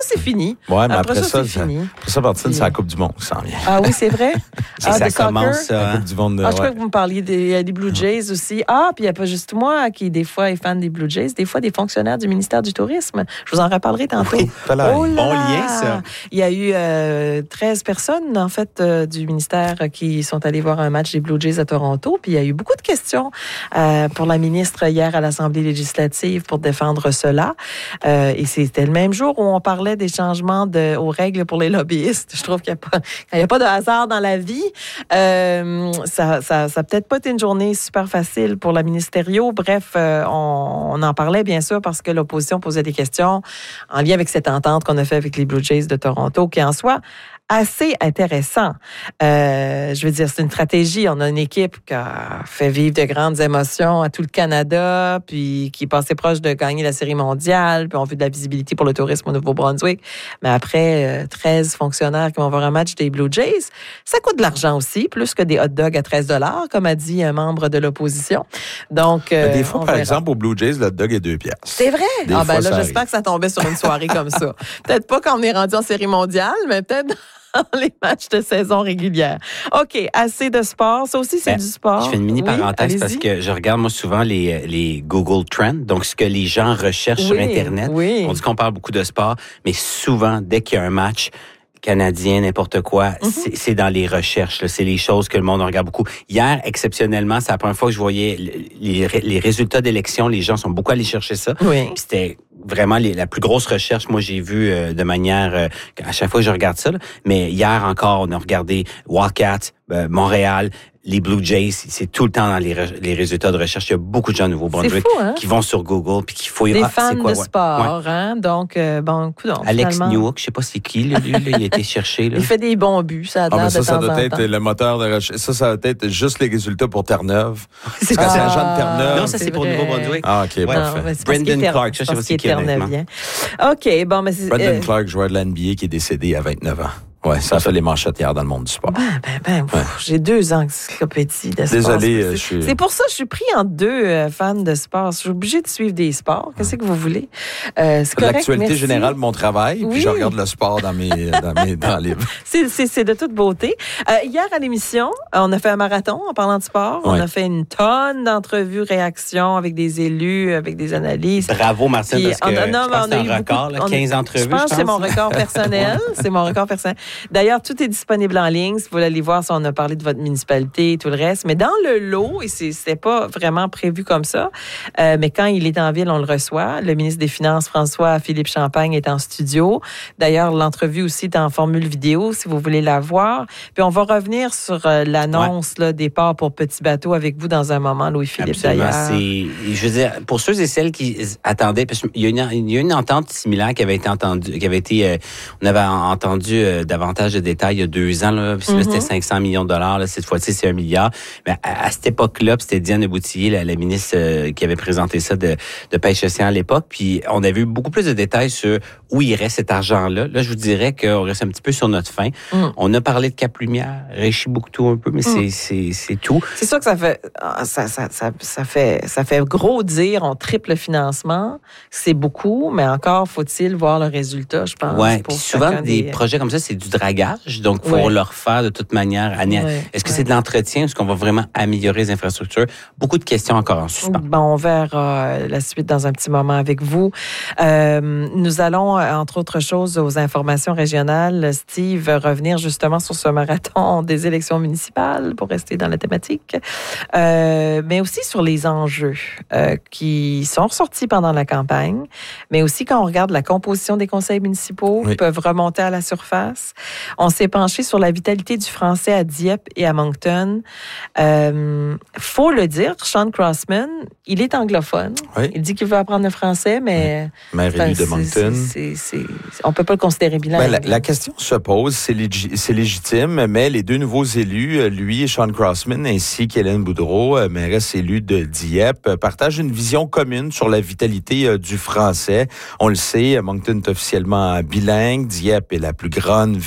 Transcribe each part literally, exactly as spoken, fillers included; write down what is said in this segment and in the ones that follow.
c'est fini. Ouais, mais après, après, ça, ça, c'est ça, fini. après ça, Martine, Puis- c'est la Coupe du Monde qui s'en vient. Ah oui, c'est vrai? C'est ah, ça de soccer? commence, ça. La hein? Coupe du Monde. Ah, je crois ouais. que vous me parliez des, il y a des Blue Jays aussi. Ah, puis il n'y a pas juste moi qui, des fois, est fan des Blue Jays, des fois, des fonctionnaires du ministère du Tourisme. Je vous en reparlerai tantôt. Oui, voilà. Oh là Bon là! lien, ça. Il y a eu euh, treize personnes, en fait, euh, du ministère qui sont allées voir un match des Blue Jays à Toronto. Puis il y a eu beaucoup de questions euh, pour la ministre hier à l'Assemblée législative pour défendre cela. Euh, et c'était le même jour où on parlait des changements de, aux règles pour les lobbyistes. Je trouve qu'il n'y a pas, il y a pas de hasard dans la vie. Euh, ça, ça, ça a peut-être pas été une journée super facile pour la ministériau. Bref, euh, on, on en parlait bien sûr parce que l'opposition posait des questions en lien avec cette entente qu'on a fait avec les Blue Jays de Toronto, qui en soi assez intéressant. Euh, je veux dire, c'est une stratégie. On a une équipe qui a fait vivre de grandes émotions à tout le Canada, puis qui est passé proche de gagner la Série mondiale, puis on veut de la visibilité pour le tourisme au Nouveau-Brunswick. Mais après, euh, treize fonctionnaires qui vont voir un match des Blue Jays, ça coûte de l'argent aussi, plus que des hot dogs à treize dollars, comme a dit un membre de l'opposition. Donc, euh, Des fois, on par verra. exemple, au Blue Jays, le hot dog est deux piastres. C'est vrai? Des Ah ben fois, là, ça j'espère arrive. que ça tombait sur une soirée comme ça. Peut-être pas quand on est rendu en Série mondiale, mais peut-être dans les matchs de saison régulière. OK, assez de sport. Ça aussi, c'est Ben, du sport. Je fais une mini Oui, parenthèse allez-y. parce que je regarde moi souvent les, les Google Trends, donc ce que les gens recherchent sur Oui, Internet. oui. On dit qu'on parle beaucoup de sport, mais souvent, dès qu'il y a un match canadien, n'importe quoi, Mm-hmm. c'est, c'est dans les recherches. Là. C'est les choses que le monde regarde beaucoup. Hier, exceptionnellement, c'est la première fois que je voyais les, les résultats d'élection. Les gens sont beaucoup allés chercher ça. Oui. Puis c'était vraiment les, la plus grosse recherche, moi, j'ai vu euh, de manière... Euh, à chaque fois que je regarde ça, là. Mais hier encore, on a regardé Wildcats, euh, Montréal, les Blue Jays. C'est tout le temps dans les, re- les résultats de recherche. Il y a beaucoup de gens au Nouveau-Brunswick C'est fou, hein? qui vont sur Google puis qui fouillent. Des Ah, fans c'est quoi, de ouais. sport, Ouais. hein? Donc, euh, bon, coup donc, Alex finalement, Newhook, je sais pas c'est qui, là, lui, là, il a été cherché. Là. il fait des bons buts, ça a Ah, l'air mais ça, de ça temps doit en être temps. le moteur de recherche. Ça, ça doit être juste les résultats pour Terre-Neuve. C'est Parce que ça. c'est agent de Terre-Neuve. Non, ça, c'est pour le vrai. Nouveau-Brunswick. Ah, OK, Ouais. parfait. Non, mais c'est parce Brendan qu'il est ter- Clark, je sais parce pas qu'il c'est qui, est honnêtement. terneuvien. OK, bon, mais c'est... Brendan euh, Clark, joueur de l'N B A qui est décédé à vingt-neuf ans. Ouais, ça fait les manchettes hier dans le monde du sport. Ben, ben, ben, pff, Ouais. j'ai deux encyclopédies de sport. Désolé, C'est- euh, je suis- C'est pour ça que je suis pris entre deux euh, fans de sport. Je suis obligée de suivre des sports. Qu'est-ce que vous voulez? Euh, c'est correct, L'actualité merci. générale de mon travail, Oui. puis je regarde le sport dans mes, dans mes dans les... C'est, c'est, c'est de toute beauté. Euh, hier, à l'émission, on a fait un marathon en parlant de sport. On Ouais. a fait une tonne d'entrevues, réactions avec des élus, avec des analystes. Bravo, Marcel, Puis, parce que on a- je non, pense mais que on c'est a un eu record, beaucoup- là, on- quinze entrevues, Je pense que c'est mon record personnel. C'est mon record personnel. D'ailleurs, tout est disponible en ligne. Si vous voulez aller voir si on a parlé de votre municipalité et tout le reste. Mais dans le lot, et c'est, c'était pas vraiment prévu comme ça, euh, mais quand il est en ville, on le reçoit. Le ministre des Finances, François-Philippe Champagne, est en studio. D'ailleurs, l'entrevue aussi est en formule vidéo, si vous voulez la voir. Puis on va revenir sur euh, l'annonce là, des ports pour petits bateaux avec vous dans un moment, Louis-Philippe, Absolument. d'ailleurs. C'est, je veux dire, pour ceux et celles qui attendaient, parce qu'il y a une, il y a une entente similaire qui avait été entendue, qui avait été, euh, on avait entendu euh, davantage de détails il y a deux ans, là, puis là, c'était cinq cents millions de dollars, là, cette fois-ci, c'est un milliard. Mais à, à cette époque-là, puis c'était Diane Leboutillier, la, la ministre euh, qui avait présenté ça de, de pêche océan à l'époque, puis on avait eu beaucoup plus de détails sur où irait cet argent-là. Là, je vous dirais qu'on reste un petit peu sur notre fin. Mm. On a parlé de Cap-Lumière, Réchibouctou un peu, mais c'est, c'est, c'est tout. C'est sûr que ça fait, ah, ça, ça, ça, ça fait, ça fait gros dire, on triple le financement. C'est beaucoup, mais encore faut-il voir le résultat, je pense. Ouais, pour puis souvent chacun des projets comme ça, c'est du dragage, donc faut Ouais. le refaire de toute manière. année- Ouais, Est-ce que ouais. c'est de l'entretien, est-ce qu'on va vraiment améliorer les infrastructures? Beaucoup de questions encore en suspens. Bon, on verra la suite dans un petit moment avec vous. Euh, nous allons, entre autres choses, aux informations régionales. Steve, revenir justement sur ce marathon des élections municipales pour rester dans la thématique, euh, mais aussi sur les enjeux euh, qui sont ressortis pendant la campagne, mais aussi quand on regarde la composition des conseils municipaux Oui. qui peuvent remonter à la surface. On s'est penché sur la vitalité du français à Dieppe et à Moncton. Euh, faut le dire, Sean Crossman, il est anglophone. Oui. Il dit qu'il veut apprendre le français, mais Maire enfin, élu de c'est- Moncton. c'est- c'est- c'est- on peut pas le considérer bilingue. Ben, la, la question se pose, c'est, légi- c'est légitime, mais les deux nouveaux élus, euh, lui et Sean Crossman, ainsi qu'Hélène Boudreau, euh, mairesse élue de Dieppe, euh, partagent une vision commune sur la vitalité euh, du français. On le sait, Moncton est officiellement bilingue, Dieppe est la plus grande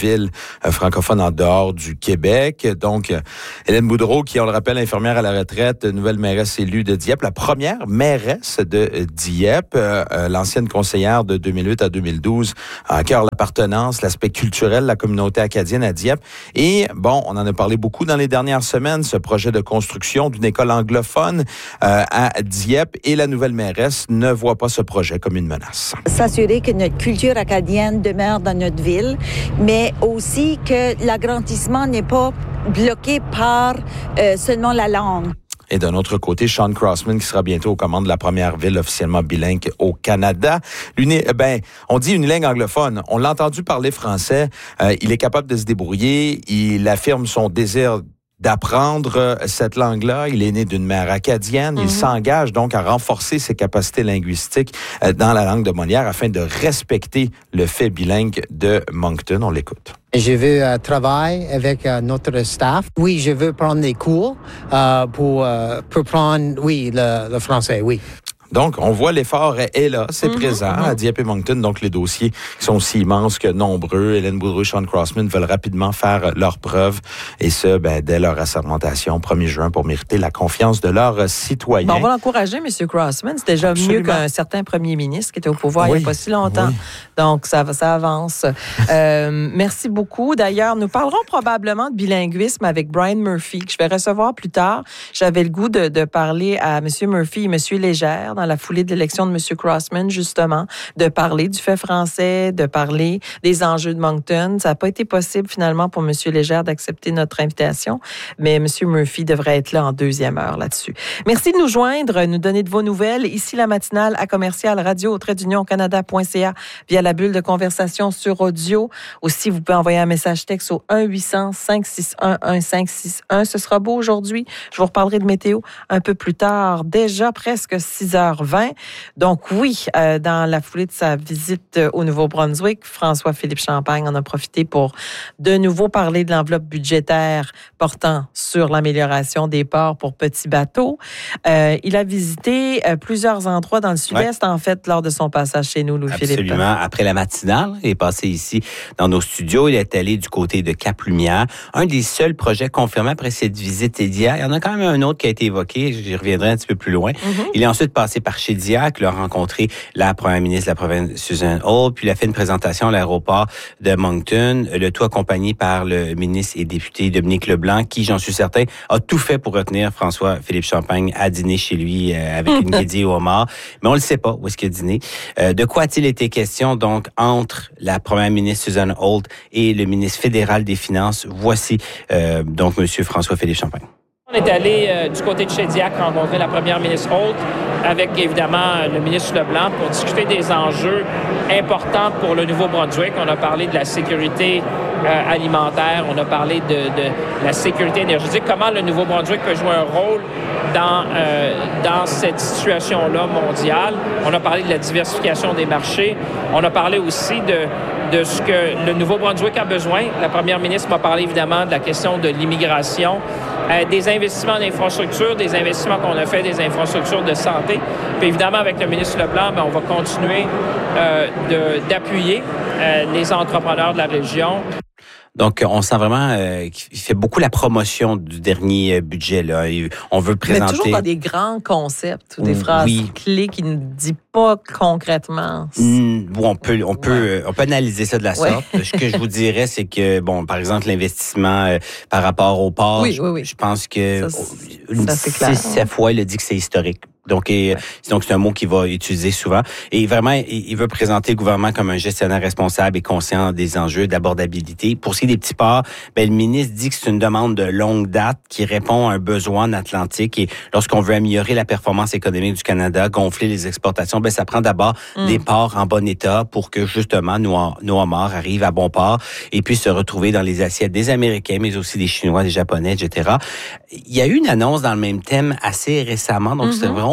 ville euh, francophone en dehors du Québec. Donc, euh, Hélène Boudreau, qui, on le rappelle, infirmière à la retraite, nouvelle mairesse élue de Dieppe, la première mairesse de euh, Dieppe, euh, euh, l'ancienne conseillère de deux mille huit à deux mille douze, à cœur l'appartenance, l'aspect culturel de la communauté acadienne à Dieppe. Et bon, on en a parlé beaucoup dans les dernières semaines, ce projet de construction d'une école anglophone euh, à Dieppe, et la nouvelle mairesse ne voit pas ce projet comme une menace. S'assurer que notre culture acadienne demeure dans notre ville, mais aussi que l'agrandissement n'est pas bloqué par euh, seulement la langue. Et d'un autre côté, Sean Crossman, qui sera bientôt aux commandes de la première ville officiellement bilingue au Canada. L'uni, ben, on dit unilingue anglophone. On l'a entendu parler français. Euh, il est capable de se débrouiller. Il affirme son désir d'apprendre cette langue-là. Il est né d'une mère acadienne. Mm-hmm. Il s'engage donc à renforcer ses capacités linguistiques dans la langue de Molière afin de respecter le fait bilingue de Moncton. On l'écoute. Je veux euh, travailler avec euh, notre staff. Oui, je veux prendre des cours euh, pour, euh, pour prendre, oui, le, le français, oui. Donc, on voit l'effort est là, c'est mm-hmm, présent mm-hmm. à Dieppe et Moncton. Donc, les dossiers sont aussi immenses que nombreux. Hélène Boudreau et Sean Crossman veulent rapidement faire leurs preuves, et ce, ben, dès leur assermentation, premier juin, pour mériter la confiance de leurs citoyens. Bon, on va l'encourager, M. Crossman. C'est déjà Absolument. mieux qu'un certain premier ministre qui était au pouvoir oui. il n'y a pas si longtemps. Oui. Donc, ça, ça avance. euh, merci beaucoup. D'ailleurs, nous parlerons probablement de bilinguisme avec Brian Murphy, que je vais recevoir plus tard. J'avais le goût de, de parler à M. Murphy et M. Légère dans la foulée de l'élection de M. Crossman, justement, de parler du fait français, de parler des enjeux de Moncton. Ça n'a pas été possible, finalement, pour M. Légère d'accepter notre invitation, mais M. Murphy devrait être là en deuxième heure là-dessus. Merci de nous joindre, nous donner de vos nouvelles. Ici, la matinale à commercial radio au trait d'union canada point c a via la bulle de conversation sur audio. Aussi, vous pouvez envoyer un message texte au un huit cents cinq six un un cinq six un. Ce sera beau aujourd'hui. Je vous reparlerai de météo un peu plus tard. Déjà presque six heures vingt. Donc oui, euh, dans la foulée de sa visite au Nouveau-Brunswick, François-Philippe Champagne en a profité pour de nouveau parler de l'enveloppe budgétaire portant sur l'amélioration des ports pour petits bateaux. Euh, il a visité euh, plusieurs endroits dans le sud-est, ouais. en fait, lors de son passage chez nous, Louis-Philippe. Absolument. Après la matinale, il est passé ici dans nos studios. Il est allé du côté de Cap-Lumière. Un des seuls projets confirmés après cette visite d'hier. Il y en a quand même un autre qui a été évoqué. J'y reviendrai un petit peu plus loin. Mm-hmm. Il est ensuite passé par Shediac, il a rencontré la première ministre de la province, Susan Holt, puis il a fait une présentation à l'aéroport de Moncton, le tout accompagné par le ministre et député Dominique Leblanc, qui, j'en suis certain, a tout fait pour retenir François-Philippe Champagne à dîner chez lui euh, avec une guédille au homard. Mais on ne le sait pas où est-ce qu'il a dîné. Euh, de quoi a-t-il été question, donc, entre la première ministre Susan Holt et le ministre fédéral des Finances? Voici, euh, donc, M. François-Philippe Champagne. On est allé euh, du côté de Shediac rencontrer la première ministre Holt avec évidemment le ministre Leblanc pour discuter des enjeux importants pour le Nouveau-Brunswick. On a parlé de la sécurité euh, alimentaire, on a parlé de, de la sécurité énergétique, comment le Nouveau-Brunswick peut jouer un rôle dans, euh, dans cette situation-là mondiale. On a parlé de la diversification des marchés. On a parlé aussi de de ce que le Nouveau-Brunswick a besoin. La première ministre m'a parlé évidemment de la question de l'immigration, euh, des investissements en infrastructure, des investissements qu'on a fait, des infrastructures de santé. Puis évidemment, avec le ministre Leblanc, bien, on va continuer euh, de, d'appuyer euh, les entrepreneurs de la région. Donc, on sent vraiment euh, qu'il fait beaucoup la promotion du dernier budget. Là. On veut présenter... Mais toujours dans des grands concepts ou des phrases oui. clés qui ne disent pas concrètement. Mmh, bon, on peut, on peut, ouais. on peut analyser ça de la sorte. Ouais. Ce que je vous dirais, c'est que, bon, par exemple, l'investissement euh, par rapport au port, oui, je, oui, oui. je pense que ça, c'est, c'est clair, six, sept fois, il a dit que c'est historique. Donc, et, ouais. donc, c'est un mot qu'il va utiliser souvent. Et vraiment, il veut présenter le gouvernement comme un gestionnaire responsable et conscient des enjeux d'abordabilité. Pour ce qui est des petits ports, ben, le ministre dit que c'est une demande de longue date qui répond à un besoin en Atlantique. Et lorsqu'on veut améliorer la performance économique du Canada, gonfler les exportations, ben, ça prend d'abord mm. des ports en bon état pour que, justement, nos, nos homards arrivent à bon port et puissent se retrouver dans les assiettes des Américains, mais aussi des Chinois, des Japonais, et cetera. Il y a eu une annonce dans le même thème assez récemment. Donc, mm-hmm. c'est vraiment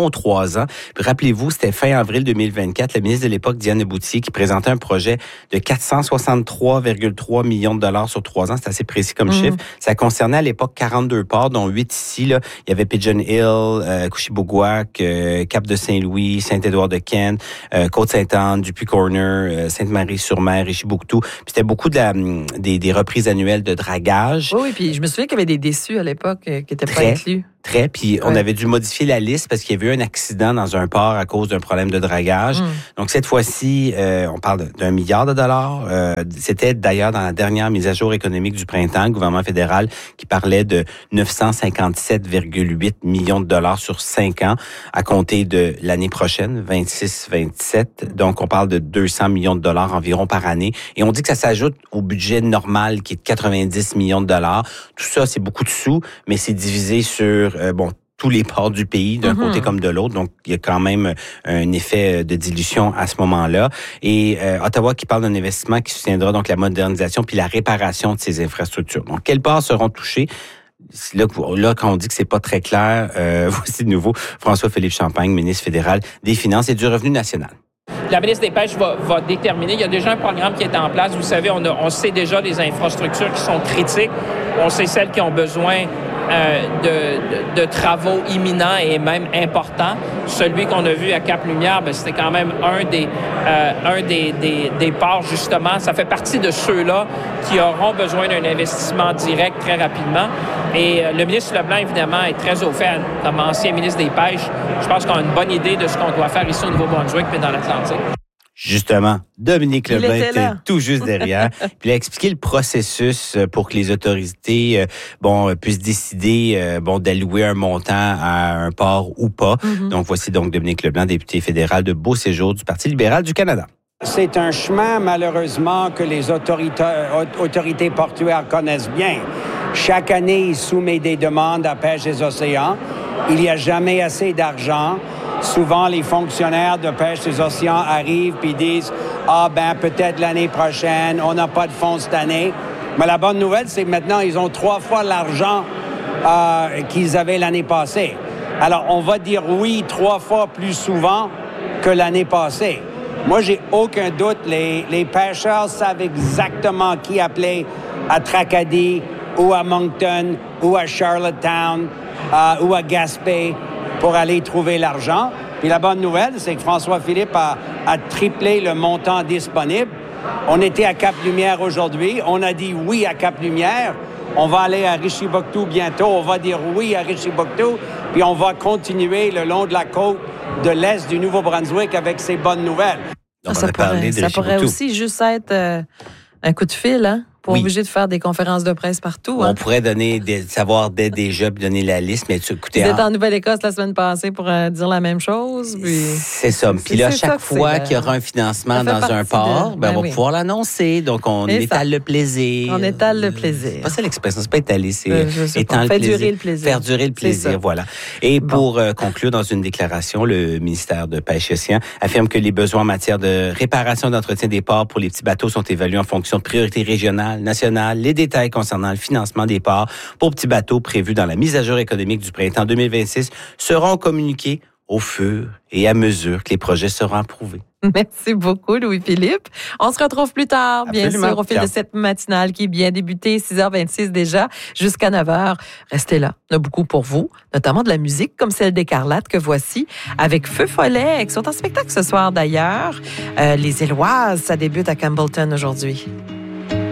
aux trois ans. Puis rappelez-vous, c'était fin avril deux mille vingt-quatre, la ministre de l'époque, Diane Leboutillier, qui présentait un projet de quatre cent soixante-trois virgule trois millions de dollars sur trois ans. C'est assez précis comme mmh. chiffre. Ça concernait à l'époque quarante-deux ports, dont huit ici. Là. Il y avait Pigeon Hill, euh, Couchibougouac, euh, Cap-de-Saint-Louis, Saint-Édouard-de-Ken, euh, Côte-Sainte-Anne, Dupuis-Corner, euh, Sainte-Marie-sur-Mer, Richibouctou. Puis c'était beaucoup de la, des, des reprises annuelles de dragage. Oui, oui, puis je me souviens qu'il y avait des déçus à l'époque euh, qui n'étaient pas inclus. Très, puis on ouais. avait dû modifier la liste parce qu'il y avait eu un accident dans un port à cause d'un problème de dragage. Mm. Donc cette fois-ci, euh, on parle d'un milliard de dollars. Euh, c'était d'ailleurs dans la dernière mise à jour économique du printemps, le gouvernement fédéral qui parlait de neuf cent cinquante-sept virgule huit millions de dollars sur cinq ans à compter de l'année prochaine, vingt-six vingt-sept. Donc on parle de deux cents millions de dollars environ par année. Et on dit que ça s'ajoute au budget normal qui est de quatre-vingt-dix millions de dollars. Tout ça, c'est beaucoup de sous, mais c'est divisé sur Euh, bon, tous les ports du pays, d'un mm-hmm. côté comme de l'autre. Donc, il y a quand même un effet de dilution à ce moment-là. Et euh, Ottawa qui parle d'un investissement qui soutiendra donc la modernisation puis la réparation de ces infrastructures. Donc, quels ports seront touchés? Là, là, quand on dit que c'est pas très clair, euh, voici de nouveau François-Philippe Champagne, ministre fédéral des Finances et du Revenu national. La ministre des Pêches va, va déterminer. Il y a déjà un programme qui est en place. Vous savez, on, a, on sait déjà les infrastructures qui sont critiques. On sait celles qui ont besoin euh, de, de, de travaux imminents et même importants. Celui qu'on a vu à Cap-Lumière, ben, c'était quand même un des, euh, un des, des, des ports, justement. Ça fait partie de ceux-là qui auront besoin d'un investissement direct très rapidement. Et euh, le ministre Leblanc, évidemment, est très au fait. Comme ancien ministre des Pêches, je pense qu'on a une bonne idée de ce qu'on doit faire ici au Nouveau-Brunswick mais dans l'Atlantique. Justement, Dominique Leblanc était, était tout juste derrière. Puis il a expliqué le processus pour que les autorités euh, bon puissent décider euh, bon d'allouer un montant à un port ou pas. Mm-hmm. Donc voici donc Dominique Leblanc, député fédéral de Beauséjour du Parti libéral du Canada. C'est un chemin, malheureusement, que les autorités, autorités portuaires connaissent bien. Chaque année, ils soumettent des demandes à Pêche des Océans. Il n'y a jamais assez d'argent. Souvent, les fonctionnaires de Pêche des Océans arrivent et disent « Ah, ben peut-être l'année prochaine, on n'a pas de fonds cette année. » Mais la bonne nouvelle, c'est que maintenant, ils ont trois fois l'argent euh, qu'ils avaient l'année passée. Alors, on va dire oui trois fois plus souvent que l'année passée. Moi, j'ai aucun doute. Les, les pêcheurs savent exactement qui appeler à Tracadie ou à Moncton ou à Charlottetown euh, ou à Gaspé pour aller trouver l'argent. Puis la bonne nouvelle, c'est que François-Philippe a, a triplé le montant disponible. On était à Cap-Lumière aujourd'hui. On a dit oui à Cap-Lumière. On va aller à Richibouctou bientôt. On va dire oui à Richibouctou. Puis on va continuer le long de la côte de l'Est du Nouveau-Brunswick avec ces bonnes nouvelles. Donc, ça, pourrait, ça pourrait aussi juste être euh, un coup de fil, hein? Pas oui. obligé de faire des conférences de presse partout. Hein? On pourrait donner des, savoir dès déjà puis donner la liste, mais tu écoutez. Vous êtes en Nouvelle-Écosse la semaine passée pour euh, dire la même chose. Puis... C'est ça. Puis là, c'est chaque fois qu'il y aura un financement dans un port, de... ben, ben, on va oui. pouvoir l'annoncer. Donc, on et étale ça. le plaisir. On étale le plaisir. C'est pas ça l'expression, c'est pas étaler, c'est euh, étendre le faire plaisir. durer le plaisir. Faire durer le plaisir, voilà. Et bon. pour euh, conclure, dans une déclaration, le ministère de Pêche et Océans affirme que les besoins en matière de réparation et d'entretien des ports pour les petits bateaux sont évalués en fonction de priorités régionales, nationales. Les détails concernant le financement des ports pour petits bateaux prévus dans la mise à jour économique du printemps deux mille vingt-six seront communiqués au fur et à mesure que les projets seront approuvés. Merci beaucoup, Louis-Philippe. On se retrouve plus tard, Absolument. bien sûr, au fil de cette matinale qui est bien débutée, six heures vingt-six déjà, jusqu'à neuf heures. Restez là. On a beaucoup pour vous, notamment de la musique comme celle d'Écarlate que voici, avec Feu Follet, qui sont en spectacle ce soir d'ailleurs. Euh, les Éloises, ça débute à Campbellton aujourd'hui.